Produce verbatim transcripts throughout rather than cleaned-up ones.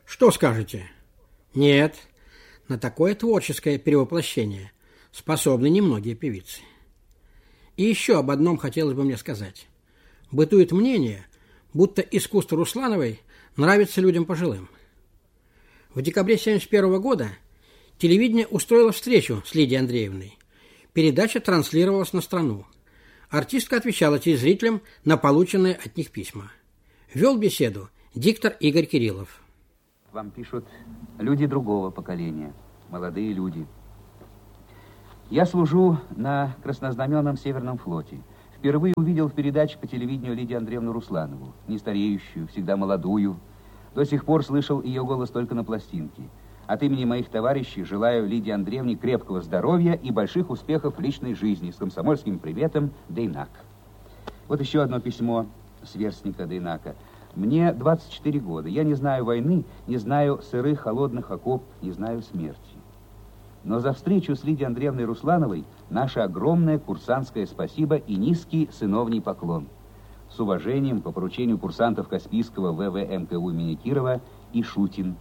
Что скажете? Нет, на такое творческое перевоплощение способны немногие певицы. И еще об одном хотелось бы мне сказать. Бытует мнение, будто искусство Руслановой нравится людям пожилым. В декабре семьдесят первого года телевидение устроило встречу с Лидией Андреевной. Передача транслировалась на страну. Артистка отвечала телезрителям на полученные от них письма. Вел беседу диктор Игорь Кириллов. Вам пишут люди другого поколения, молодые люди. Я служу на краснознаменном Северном флоте. Впервые увидел в передаче по телевидению Лидию Андреевну Русланову, не стареющую, всегда молодую. До сих пор слышал ее голос только на пластинке. От имени моих товарищей желаю Лидии Андреевне крепкого здоровья и больших успехов в личной жизни. С комсомольским приветом, Дейнак. Вот еще одно письмо сверстника Дейнака. Мне двадцать четыре года. Я не знаю войны, не знаю сырых холодных окоп, не знаю смерти. Но за встречу с Лидией Андреевной Руслановой наше огромное курсантское спасибо и низкий сыновний поклон. С уважением, по поручению курсантов Каспийского вэ вэ эм ка у имени Кирова и Шутин.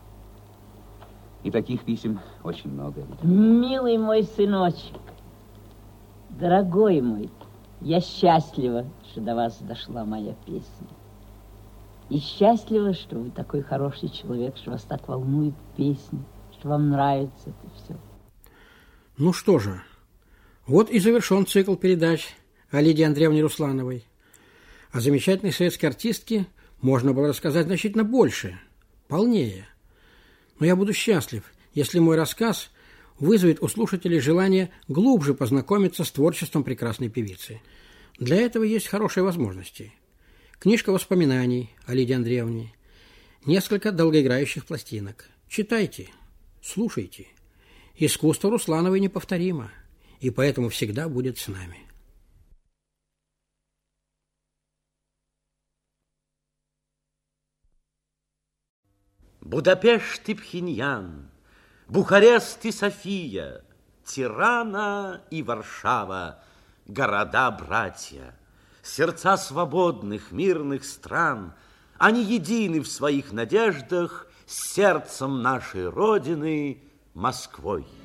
И таких писем очень много. Милый мой сыночек, дорогой мой, я счастлива, что до вас дошла моя песня. И счастлива, что вы такой хороший человек, что вас так волнует песня, что вам нравится это все. Ну что же, вот и завершен цикл передач о Лидии Андреевне Руслановой. О замечательной советской артистке можно было рассказать значительно больше, полнее. Но я буду счастлив, если мой рассказ вызовет у слушателей желание глубже познакомиться с творчеством прекрасной певицы. Для этого есть хорошие возможности. Книжка воспоминаний о Лидии Андреевне, несколько долгоиграющих пластинок. Читайте, слушайте. Искусство Руслановой неповторимо, и поэтому всегда будет с нами. Будапешт и Пхеньян, Бухарест и София, Тирана и Варшава, города-братья, сердца свободных, мирных стран, они едины в своих надеждах с сердцем нашей Родины, Москвой.